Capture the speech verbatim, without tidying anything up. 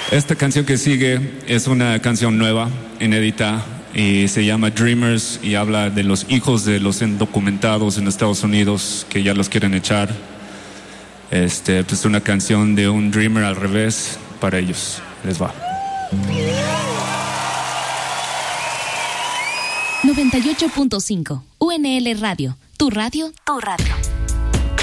Esta canción que sigue es una canción nueva, inédita, y se llama Dreamers y habla de los hijos de los indocumentados en Estados Unidos que ya los quieren echar. Este, pues una canción de un dreamer al revés para ellos. Les va. noventa y ocho punto cinco U N L Radio. Tu radio, tu radio.